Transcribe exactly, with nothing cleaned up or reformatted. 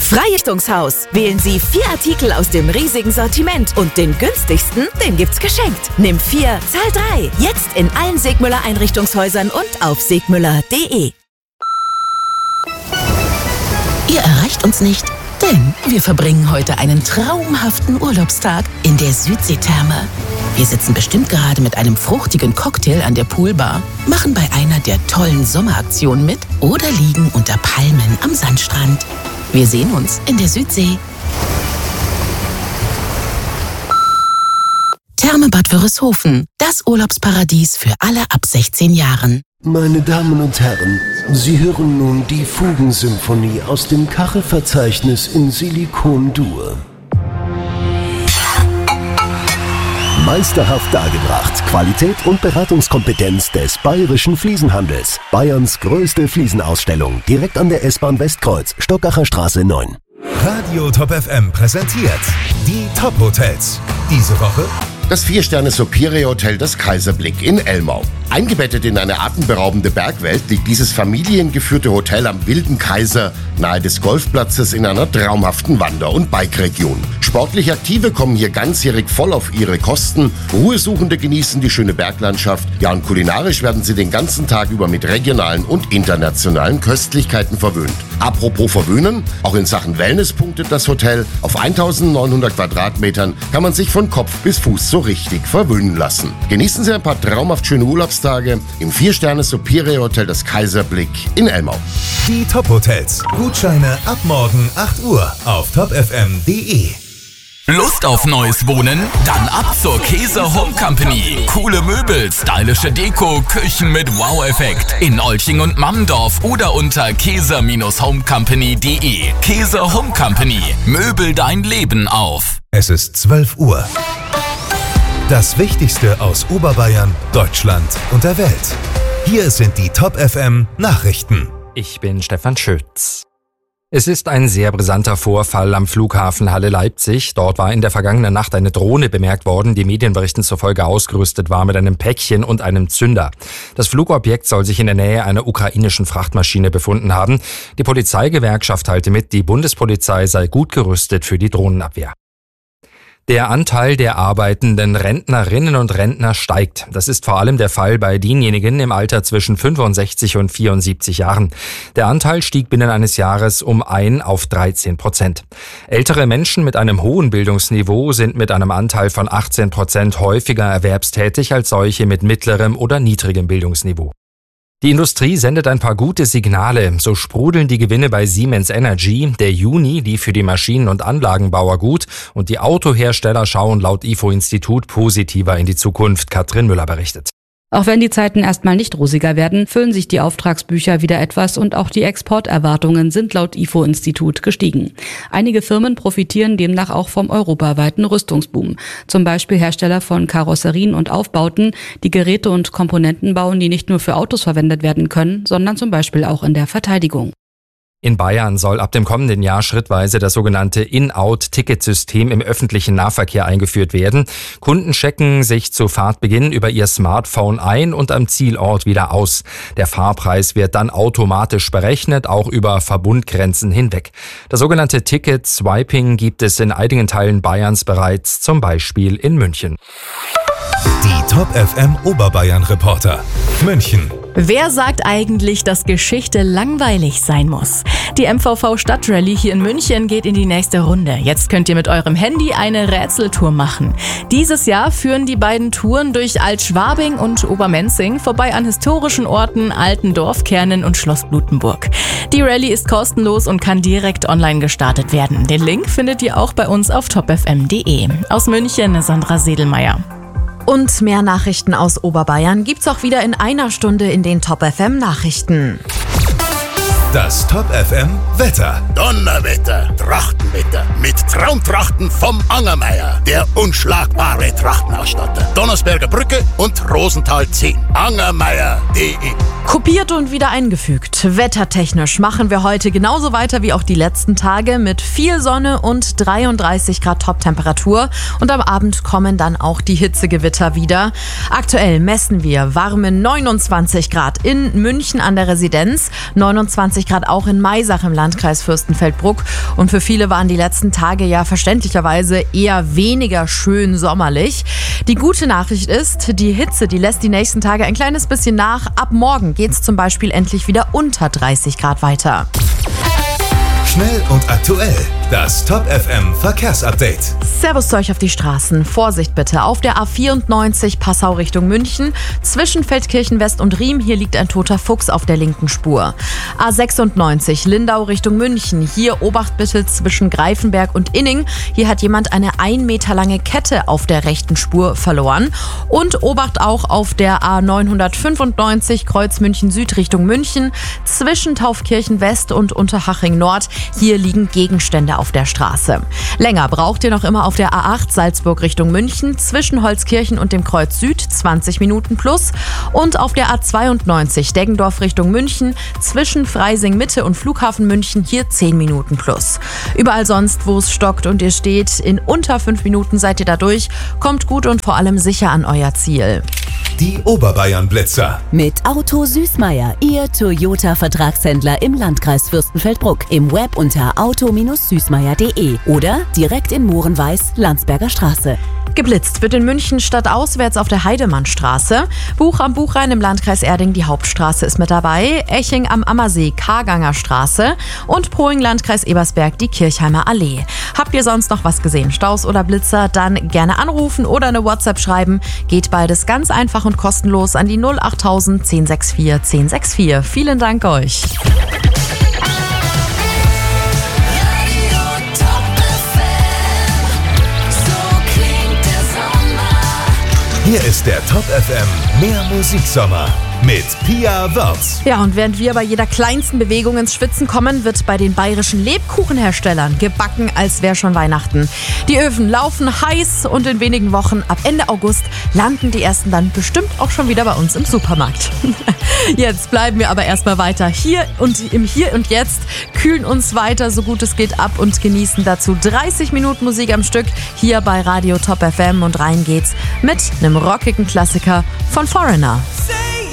Freirichtungshaus. Wählen Sie vier Artikel aus dem riesigen Sortiment und den günstigsten, den gibt's geschenkt. Nimm vier, zahl drei. Jetzt in allen Segmüller Einrichtungshäusern und auf segmüller punkt de. Ihr erreicht uns nicht, denn wir verbringen heute einen traumhaften Urlaubstag in der Südseetherme. Wir sitzen bestimmt gerade mit einem fruchtigen Cocktail an der Poolbar, machen bei einer der tollen Sommeraktionen mit oder liegen unter Palmen am Sandstrand. Wir sehen uns in der Südsee. Therme Bad Wörishofen, das Urlaubsparadies für alle ab sechzehn Jahren. Meine Damen und Herren, Sie hören nun die Fugensymphonie aus dem Kachelverzeichnis in Silikon-Dur. Meisterhaft dargebracht. Qualität und Beratungskompetenz des Bayerischen Fliesenhandels. Bayerns größte Fliesenausstellung. Direkt an der S-Bahn Westkreuz, Stockacher Straße neun. Radio Top F M präsentiert die Top Hotels. Diese Woche das vier-Sterne Superior Hotel Das Kaiserblick in Elmau. Eingebettet in eine atemberaubende Bergwelt liegt dieses familiengeführte Hotel am Wilden Kaiser nahe des Golfplatzes in einer traumhaften Wander- und Bike-Region. Sportlich Aktive kommen hier ganzjährig voll auf ihre Kosten, Ruhesuchende genießen die schöne Berglandschaft, ja und kulinarisch werden sie den ganzen Tag über mit regionalen und internationalen Köstlichkeiten verwöhnt. Apropos verwöhnen, auch in Sachen Wellness punktet das Hotel. Auf eintausendneunhundert Quadratmetern kann man sich von Kopf bis Fuß so richtig verwöhnen lassen. Genießen Sie ein paar traumhaft schöne Urlaubstage im vier-Sterne Superior Hotel Das Kaiserblick in Elmau. Die Top Hotels. Gutscheine ab morgen acht Uhr auf top f m punkt de. Lust auf neues Wohnen? Dann ab zur Käser Home Company. Coole Möbel, stylische Deko, Küchen mit Wow-Effekt. In Olching und Mammendorf oder unter käser homecompany punkt de. Käser Home Company. Möbel dein Leben auf. Es ist zwölf Uhr. Das Wichtigste aus Oberbayern, Deutschland und der Welt. Hier sind die Top F M Nachrichten. Ich bin Stefan Schütz. Es ist ein sehr brisanter Vorfall am Flughafen Halle-Leipzig. Dort war in der vergangenen Nacht eine Drohne bemerkt worden, die Medienberichten zufolge ausgerüstet war mit einem Päckchen und einem Zünder. Das Flugobjekt soll sich in der Nähe einer ukrainischen Frachtmaschine befunden haben. Die Polizeigewerkschaft teilte mit, die Bundespolizei sei gut gerüstet für die Drohnenabwehr. Der Anteil der arbeitenden Rentnerinnen und Rentner steigt. Das ist vor allem der Fall bei denjenigen im Alter zwischen fünfundsechzig und vierundsiebzig Jahren. Der Anteil stieg binnen eines Jahres um ein auf dreizehn Prozent. Ältere Menschen mit einem hohen Bildungsniveau sind mit einem Anteil von achtzehn Prozent häufiger erwerbstätig als solche mit mittlerem oder niedrigem Bildungsniveau. Die Industrie sendet ein paar gute Signale. So sprudeln die Gewinne bei Siemens Energy. Der Juni lief für die Maschinen- und Anlagenbauer gut und die Autohersteller schauen laut I F O-Institut positiver in die Zukunft. Katrin Müller berichtet. Auch wenn die Zeiten erstmal nicht rosiger werden, füllen sich die Auftragsbücher wieder etwas und auch die Exporterwartungen sind laut I F O-Institut gestiegen. Einige Firmen profitieren demnach auch vom europaweiten Rüstungsboom. Zum Beispiel Hersteller von Karosserien und Aufbauten, die Geräte und Komponenten bauen, die nicht nur für Autos verwendet werden können, sondern zum Beispiel auch in der Verteidigung. In Bayern soll ab dem kommenden Jahr schrittweise das sogenannte In-Out-Ticketsystem im öffentlichen Nahverkehr eingeführt werden. Kunden checken sich zu Fahrtbeginn über ihr Smartphone ein und am Zielort wieder aus. Der Fahrpreis wird dann automatisch berechnet, auch über Verbundgrenzen hinweg. Das sogenannte Ticket-Swiping gibt es in einigen Teilen Bayerns bereits, zum Beispiel in München. Die Top F M Oberbayern Reporter. München. Wer sagt eigentlich, dass Geschichte langweilig sein muss? Die M V V Stadtrallye hier in München geht in die nächste Runde. Jetzt könnt ihr mit eurem Handy eine Rätseltour machen. Dieses Jahr führen die beiden Touren durch Altschwabing und Obermenzing vorbei an historischen Orten, alten Dorfkernen und Schloss Blutenburg. Die Rallye ist kostenlos und kann direkt online gestartet werden. Den Link findet ihr auch bei uns auf top f m punkt de. Aus München, Sandra Sedelmeier. Und mehr Nachrichten aus Oberbayern gibt's auch wieder in einer Stunde in den Top F M Nachrichten. Das Top F M Wetter. Donnerwetter, Trachtenwetter mit Traumtrachten vom Angermeier, der unschlagbare Trachtenausstatter. Donnersberger Brücke und Rosenthal zehn. Angermeier punkt de. Kopiert und wieder eingefügt. Wettertechnisch machen wir heute genauso weiter wie auch die letzten Tage mit viel Sonne und dreiunddreißig Grad Toptemperatur. Und am Abend kommen dann auch die Hitzegewitter wieder. Aktuell messen wir warme neunundzwanzig Grad in München an der Residenz, neunundzwanzig fünfundzwanzig Grad auch in Maisach im Landkreis Fürstenfeldbruck. Und für viele waren die letzten Tage ja verständlicherweise eher weniger schön sommerlich. Die gute Nachricht ist, die Hitze, die lässt die nächsten Tage ein kleines bisschen nach. Ab morgen geht es zum Beispiel endlich wieder unter dreißig Grad weiter. Schnell und aktuell. Das Top F M Verkehrsupdate. Servus zu euch auf die Straßen. Vorsicht bitte. Auf der A vierundneunzig Passau Richtung München. Zwischen Feldkirchen West und Riem. Hier liegt ein toter Fuchs auf der linken Spur. A sechsundneunzig Lindau Richtung München. Hier Obacht bitte zwischen Greifenberg und Inning. Hier hat jemand eine ein Meter lange Kette auf der rechten Spur verloren. Und Obacht auch auf der A neunhundertfünfundneunzig Kreuz München Süd Richtung München. Zwischen Taufkirchen West und Unterhaching Nord. Hier liegen Gegenstände auf der Straße. Länger braucht ihr noch immer auf der A acht Salzburg Richtung München zwischen Holzkirchen und dem Kreuz Süd zwanzig Minuten plus und auf der A zweiundneunzig Deggendorf Richtung München zwischen Freising Mitte und Flughafen München hier zehn Minuten plus. Überall sonst, wo es stockt und ihr steht, in unter fünf Minuten seid ihr da durch. Kommt gut und vor allem sicher an euer Ziel. Die Oberbayern-Blitzer. Mit Auto Süßmeier, Ihr Toyota-Vertragshändler im Landkreis Fürstenfeldbruck. Im Web unter auto süßmeier punkt de oder direkt in Mohrenweiß, Landsberger Straße. Geblitzt wird in München stadtauswärts auf der Heidemannstraße. Buch am Buchrhein im Landkreis Erding, die Hauptstraße ist mit dabei. Eching am Ammersee, Karganger Straße. Und Poing, Landkreis Ebersberg, die Kirchheimer Allee. Habt ihr sonst noch was gesehen? Staus oder Blitzer? Dann gerne anrufen oder eine WhatsApp schreiben. Geht beides ganz einfach und kostenlos an die null achttausend zehn sechs vier zehn sechs vier. Vielen Dank euch. Hier ist der Top F M Mehr Musiksommer mit Pia Wörz. Ja, und während wir bei jeder kleinsten Bewegung ins Schwitzen kommen, wird bei den bayerischen Lebkuchenherstellern gebacken, als wäre schon Weihnachten. Die Öfen laufen heiß und in wenigen Wochen, ab Ende August, landen die ersten dann bestimmt auch schon wieder bei uns im Supermarkt. Jetzt bleiben wir aber erstmal weiter hier und im Hier und Jetzt, kühlen uns weiter, so gut es geht, ab und genießen dazu dreißig Minuten Musik am Stück hier bei Radio Top F M und rein geht's mit einem rockigen Klassiker von Foreigner.